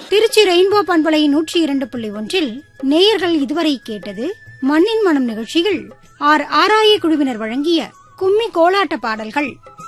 Trichy rainbow பண்பலை 102.1 நேயர்கள் இதுவரை கேட்டது மண்ணின் மனம் நிகழ்ச்சியில் ஆராய குழுவினர் வழங்கிய கும்மி கோலாட்ட பாடல்கள்.